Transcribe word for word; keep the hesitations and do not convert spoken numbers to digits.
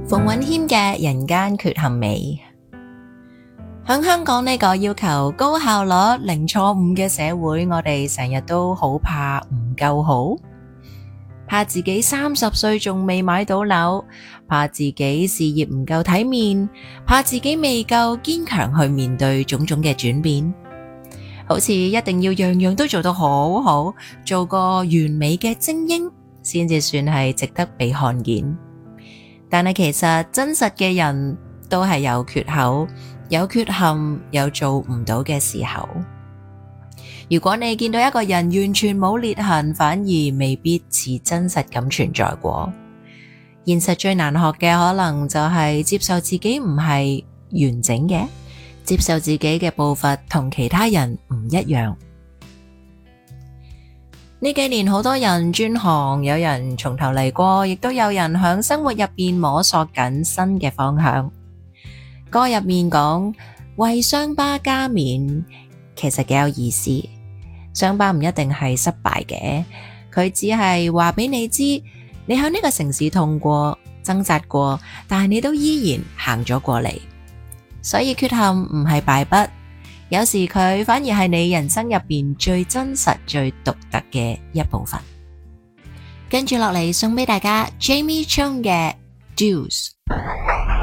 馮允謙嘅人間缺陷美。喺香港呢個要求高效率、零錯誤嘅社會，我哋成日都好怕唔夠好，怕自己三十歲仲未買到樓，怕自己事業唔夠體面，怕自己未夠堅強去面對種種嘅轉變，好似一定要樣樣都做得好好，做個完美嘅精英，先至算係值得被看見。但係其實真實嘅人都係有缺口、有缺陷、有做唔到嘅時候。如果你見到一個人完全冇裂痕，反而未必似真實咁存在過。現實最難學嘅可能就係接受自己唔係完整嘅，接受自己嘅步伐同其他人唔一樣。呢幾年好多人轉行，有人從頭嚟過，亦都有人喺生活入邊摸索緊新嘅方向。歌入面講為傷疤加冕，其實幾有意思。傷疤唔一定係失敗嘅，佢只係話俾你知，你喺呢個城市痛過、掙扎過，但係你都依然行咗過嚟。所以缺陷唔係敗筆，有時佢反而係你人生入邊最真實、最獨特嘅一部分。跟住落嚟送俾大家 Jamie Chung 嘅 Dues。